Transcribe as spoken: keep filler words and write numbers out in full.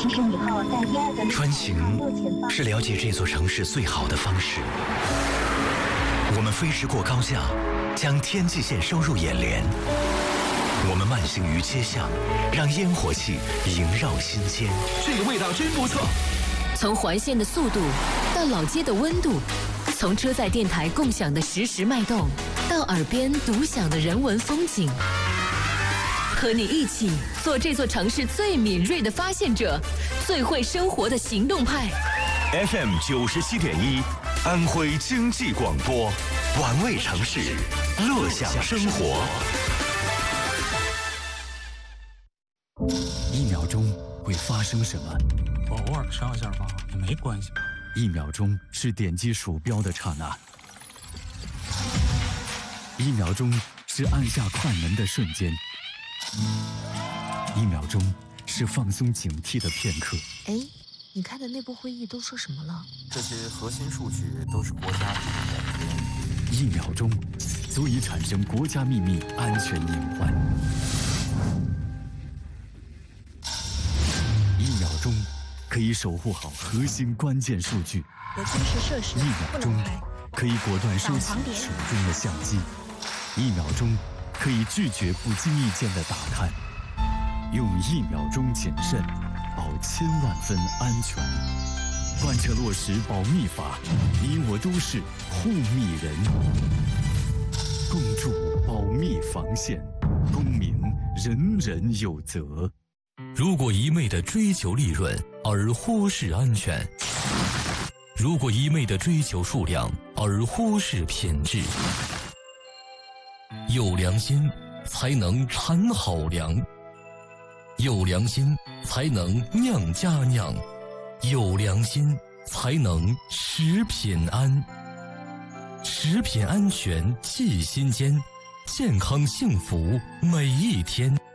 其实以后在第二个穿行是了解这座城市最好的方式。我们飞驰过高架，将天际线收入眼帘。我们慢行于街巷，让烟火气萦绕心间。 这个味道真不错。 从环线的速度到老街的温度，从车载电台共享的实时脉动，到耳边独享的人文风景。和你一起做这座城市最敏锐的发现者，最会生活的行动派。 F M 九十七点一，安徽经济广播，玩味城市，乐享生活。 一秒钟会发生什么？ 我偶尔上一下吧，也没关系吧。 一秒钟是点击鼠标的刹那，一秒钟是按下快门的瞬间，一秒钟是放松警惕的片刻。 哎，你开的内部会议都说什么了？ 这些核心数据都是国家秘密。 一秒钟足以产生国家秘密安全隐患。一秒钟可以守护好核心关键数据。 有军事设施一秒钟可以果断收起手中的相机。一秒钟可以拒绝不经意间的打探。用一秒钟谨慎，保千万分安全。贯彻落实保密法，你我都是护密人。共筑保密防线，公民人人有责。 如果一味地追求利润而忽视安全，如果一味地追求数量而忽视品质，有良心才能产好粮，有良心才能酿佳酿，有良心才能食品安。食品安全记心间，健康幸福每一天。